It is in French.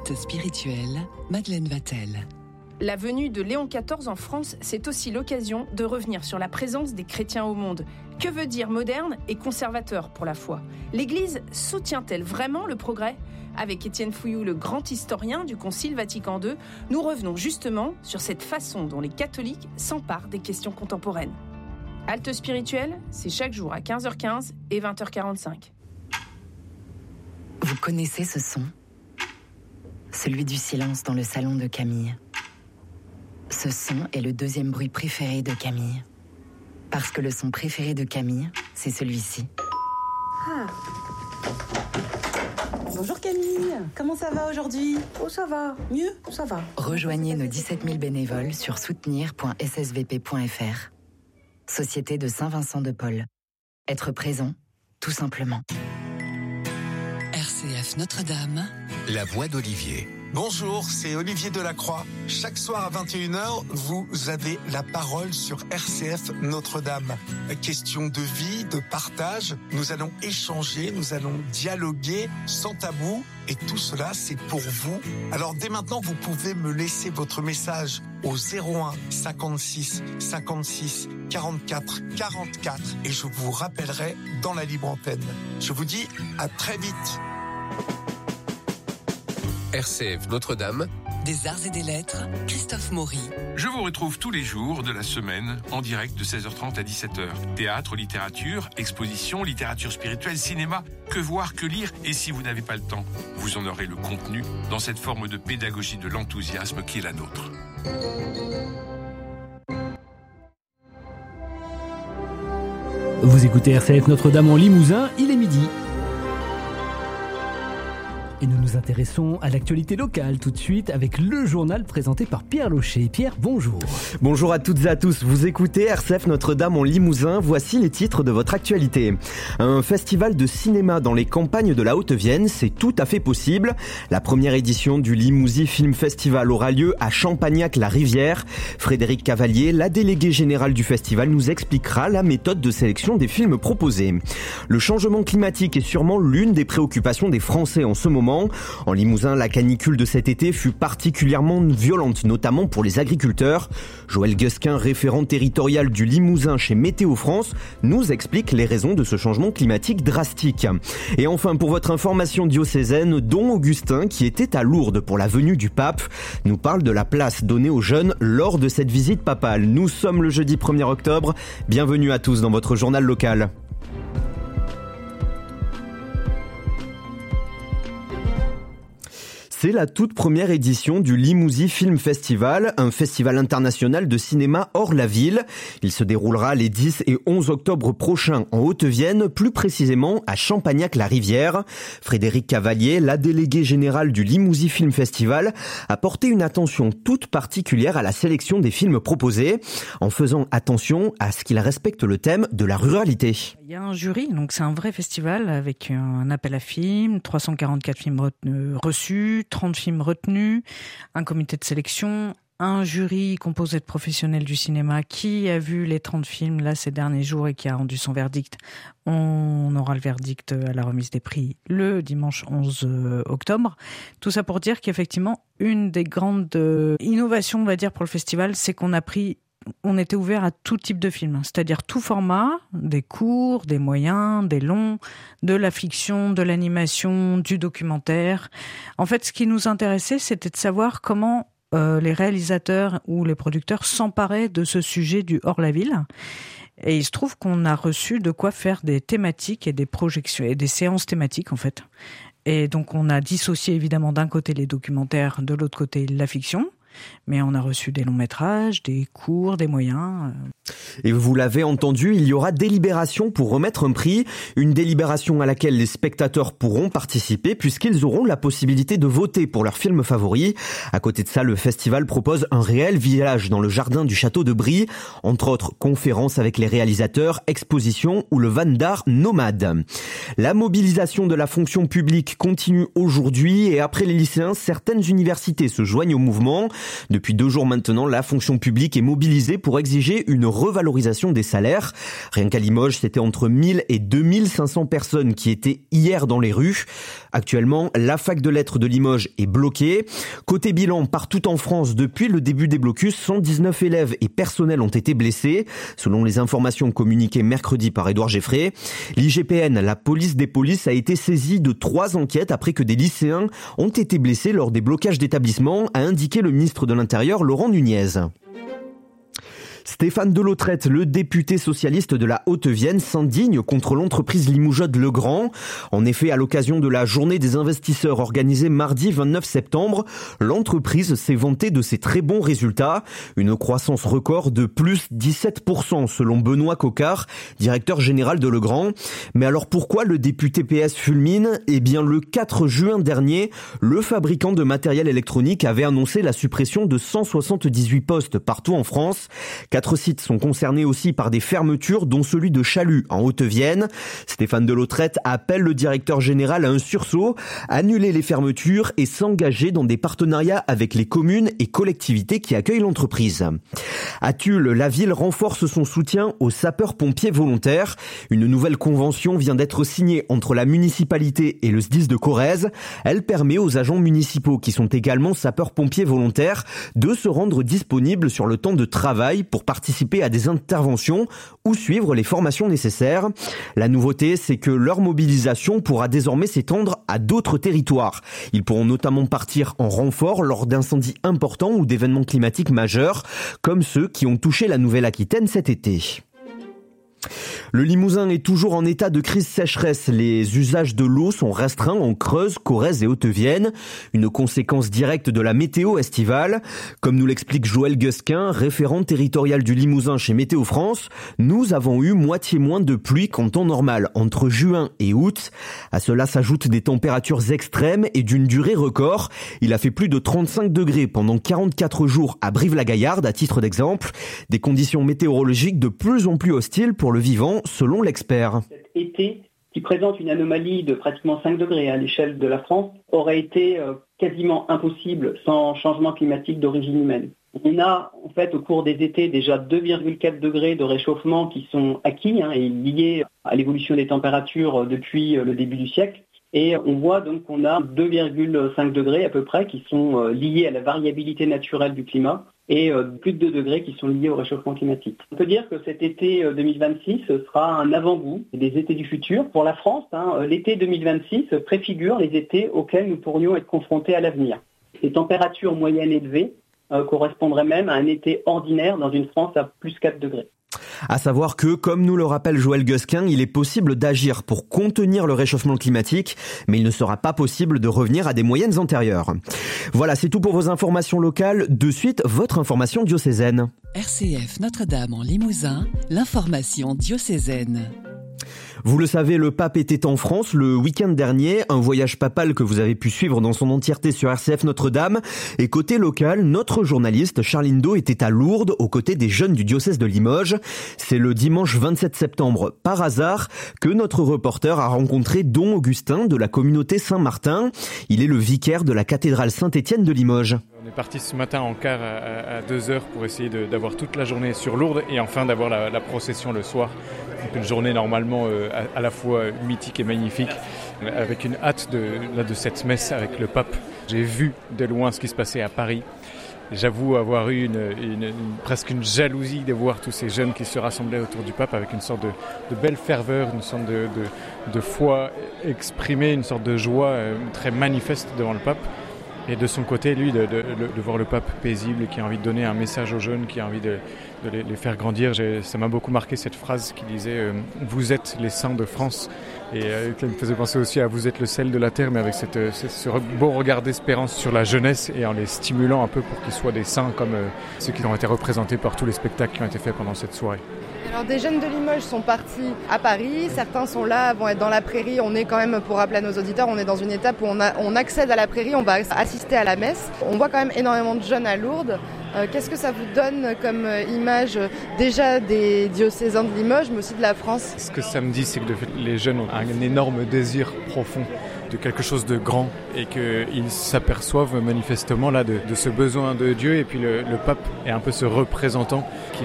Halte spirituelle, Madeleine Vatel. La venue de Léon XIV en France, c'est aussi l'occasion de revenir sur la présence des chrétiens au monde. Que veut dire moderne et conservateur pour la foi ? L'Église soutient-elle vraiment le progrès ? Avec Étienne Fouilloux, le grand historien du Concile Vatican II, nous revenons justement sur cette façon dont les catholiques s'emparent des questions contemporaines. Halte spirituelle, c'est chaque jour à 15h15 et 20h45. Vous connaissez ce son ? Celui du silence dans le salon de Camille. Ce son est le deuxième bruit préféré de Camille. Parce que le son préféré de Camille, c'est celui-ci. Ah. Bonjour Camille, comment ça va aujourd'hui ? Oh ça va, mieux, ça va. Rejoignez nos 17 000 bénévoles sur soutenir.ssvp.fr. Société de Saint-Vincent de Paul. Être présent, tout simplement. RCF Notre-Dame. La voix d'Olivier. Bonjour, c'est Olivier Delacroix. Chaque soir à 21h, vous avez la parole sur RCF Notre-Dame. Question de vie, de partage. Nous allons échanger, nous allons dialoguer sans tabou. Et tout cela, c'est pour vous. Alors dès maintenant, vous pouvez me laisser votre message au 01 56 56 44 44 et je vous rappellerai dans la libre antenne. Je vous dis à très vite. RCF Notre-Dame. Des arts et des lettres, Christophe Maury. Je vous retrouve tous les jours de la semaine en direct de 16h30 à 17h. Théâtre, littérature, exposition, littérature spirituelle, cinéma, que voir, que lire. Et si vous n'avez pas le temps, vous en aurez le contenu dans cette forme de pédagogie de l'enthousiasme qui est la nôtre. Vous écoutez RCF Notre-Dame en Limousin, il est midi. Et nous nous intéressons à l'actualité locale tout de suite avec le journal présenté par Pierre Locher. Pierre, bonjour. Bonjour à toutes et à tous. Vous écoutez RCF Notre-Dame en Limousin. Voici les titres de votre actualité. Un festival de cinéma dans les campagnes de la Haute-Vienne, c'est tout à fait possible. La première édition du Limousin Film Festival aura lieu à Champagnac-la-Rivière. Frédéric Cavalier, la déléguée générale du festival, nous expliquera la méthode de sélection des films proposés. Le changement climatique est sûrement l'une des préoccupations des Français en ce moment. En Limousin, la canicule de cet été fut particulièrement violente, notamment pour les agriculteurs. Joël Guesquin, référent territorial du Limousin chez Météo France, nous explique les raisons de ce changement climatique drastique. Et enfin, pour votre information diocésaine, Don Augustin, qui était à Lourdes pour la venue du pape, nous parle de la place donnée aux jeunes lors de cette visite papale. Nous sommes le jeudi 1er octobre. Bienvenue à tous dans votre journal local. C'est la toute première édition du Limousin Film Festival, un festival international de cinéma hors la ville. Il se déroulera les 10 et 11 octobre prochains en Haute-Vienne, plus précisément à Champagnac-la-Rivière. Frédéric Cavalier, la déléguée générale du Limousin Film Festival, a porté une attention toute particulière à la sélection des films proposés, en faisant attention à ce qu'il respecte le thème de la ruralité. Il y a un jury, donc c'est un vrai festival avec un appel à films, 344 films reçus, 30 films retenus, un comité de sélection, un jury composé de professionnels du cinéma qui a vu les 30 films là ces derniers jours et qui a rendu son verdict. On aura le verdict à la remise des prix le dimanche 11 octobre. Tout ça pour dire qu'effectivement, une des grandes innovations, on va dire, pour le festival, c'est qu'on était ouvert à tout type de films, c'est-à-dire tout format, des courts, des moyens, des longs, de la fiction, de l'animation, du documentaire. En fait, ce qui nous intéressait, c'était de savoir comment les réalisateurs ou les producteurs s'emparaient de ce sujet du hors-la-ville. Et il se trouve qu'on a reçu de quoi faire des thématiques et des projections, et des séances thématiques en fait. Et donc on a dissocié évidemment d'un côté les documentaires, de l'autre côté la fiction. Mais on a reçu des longs métrages, des courts, des moyens. Et vous l'avez entendu, il y aura délibération pour remettre un prix, une délibération à laquelle les spectateurs pourront participer puisqu'ils auront la possibilité de voter pour leur film favori. À côté de ça, le festival propose un réel village dans le jardin du château de Brie, entre autres conférences avec les réalisateurs, expositions ou le van d'art nomade. La mobilisation de la fonction publique continue aujourd'hui et après les lycéens, certaines universités se joignent au mouvement. Depuis 2 jours maintenant, la fonction publique est mobilisée pour exiger une revalorisation des salaires. Rien qu'à Limoges, c'était entre 1000 et 2500 personnes qui étaient hier dans les rues. Actuellement, la fac de lettres de Limoges est bloquée. Côté bilan, partout en France, depuis le début des blocus, 119 élèves et personnels ont été blessés, selon les informations communiquées mercredi par Édouard Geffray. L'IGPN, la police des polices, a été saisie de 3 enquêtes après que des lycéens ont été blessés lors des blocages d'établissements, a indiqué le ministre de l'Intérieur Laurent Nunez. Stéphane Delautrette, le député socialiste de la Haute-Vienne, s'indigne contre l'entreprise Limoujotte Legrand. En effet, à l'occasion de la journée des investisseurs organisée mardi 29 septembre, l'entreprise s'est vantée de ses très bons résultats. Une croissance record de plus 17% selon Benoît Coquart, directeur général de Legrand. Mais alors pourquoi le député PS fulmine ? Eh bien, le 4 juin dernier, le fabricant de matériel électronique avait annoncé la suppression de 178 postes partout en France. 4 sites sont concernés aussi par des fermetures, dont celui de Chalut, en Haute-Vienne. Stéphane Delautrette appelle le directeur général à un sursaut, annuler les fermetures et s'engager dans des partenariats avec les communes et collectivités qui accueillent l'entreprise. À Tulle, la ville renforce son soutien aux sapeurs-pompiers volontaires. Une nouvelle convention vient d'être signée entre la municipalité et le SDIS de Corrèze. Elle permet aux agents municipaux, qui sont également sapeurs-pompiers volontaires, de se rendre disponibles sur le temps de travail pour participer à des interventions ou suivre les formations nécessaires. La nouveauté, c'est que leur mobilisation pourra désormais s'étendre à d'autres territoires. Ils pourront notamment partir en renfort lors d'incendies importants ou d'événements climatiques majeurs, comme ceux qui ont touché la Nouvelle-Aquitaine cet été. Le Limousin est toujours en état de crise sécheresse. Les usages de l'eau sont restreints en Creuse, Corrèze et Haute-Vienne. Une conséquence directe de la météo estivale. Comme nous l'explique Joël Gusquin, référent territorial du Limousin chez Météo France, nous avons eu moitié moins de pluie qu'en temps normal entre juin et août. À cela s'ajoutent des températures extrêmes et d'une durée record. Il a fait plus de 35 degrés pendant 44 jours à Brive-la-Gaillarde, à titre d'exemple. Des conditions météorologiques de plus en plus hostiles pour le vivant, selon l'expert. Cet été, qui présente une anomalie de pratiquement 5 degrés à l'échelle de la France, aurait été quasiment impossible sans changement climatique d'origine humaine. On a en fait au cours des étés déjà 2,4 degrés de réchauffement qui sont acquis et liés à l'évolution des températures depuis le début du siècle. Et on voit donc qu'on a 2,5 degrés à peu près qui sont liés à la variabilité naturelle du climat et plus de 2 degrés qui sont liés au réchauffement climatique. On peut dire que cet été 2026 sera un avant-goût des étés du futur. Pour la France, l'été 2026 préfigure les étés auxquels nous pourrions être confrontés à l'avenir. Les températures moyennes élevées correspondraient même à un été ordinaire dans une France à plus 4 degrés. À savoir que, comme nous le rappelle Joël Gusquin, il est possible d'agir pour contenir le réchauffement climatique, mais il ne sera pas possible de revenir à des moyennes antérieures. Voilà, c'est tout pour vos informations locales. De suite, votre information diocésaine. RCF Notre-Dame en Limousin, l'information diocésaine. Vous le savez, le pape était en France le week-end dernier, un voyage papal que vous avez pu suivre dans son entièreté sur RCF Notre-Dame. Et côté local, notre journaliste Charline Do était à Lourdes aux côtés des jeunes du diocèse de Limoges. C'est le dimanche 27 septembre, par hasard, que notre reporter a rencontré Don Augustin de la communauté Saint-Martin. Il est le vicaire de la cathédrale Saint-Étienne de Limoges. On est parti ce matin en car à 2h pour essayer d'avoir toute la journée sur Lourdes et enfin d'avoir la procession le soir. Donc une journée normalement à la fois mythique et magnifique, avec une hâte de cette messe avec le pape. J'ai vu de loin ce qui se passait à Paris. J'avoue avoir eu presque une jalousie de voir tous ces jeunes qui se rassemblaient autour du pape avec une sorte de belle ferveur, une sorte de foi exprimée, une sorte de joie très manifeste devant le pape. Et de son côté, lui, de voir le pape paisible, qui a envie de donner un message aux jeunes, qui a envie de les faire grandir. Ça m'a beaucoup marqué cette phrase qui disait « Vous êtes les saints de France ». Et qui me faisait penser aussi à « Vous êtes le sel de la terre », mais avec ce beau regard d'espérance sur la jeunesse et en les stimulant un peu pour qu'ils soient des saints comme ceux qui ont été représentés par tous les spectacles qui ont été faits pendant cette soirée. Alors des jeunes de Limoges sont partis à Paris, certains sont là, vont être dans la prairie. On est quand même, pour rappeler à nos auditeurs, on est dans une étape où on accède à la prairie, on va assister à la messe. On voit quand même énormément de jeunes à Lourdes. Qu'est-ce que ça vous donne comme image déjà des diocésains de Limoges, mais aussi de la France ? Ce que ça me dit, c'est que les jeunes ont un énorme désir profond de quelque chose de grand et qu'ils s'aperçoivent manifestement là de ce besoin de Dieu, et puis le pape est un peu ce représentant qui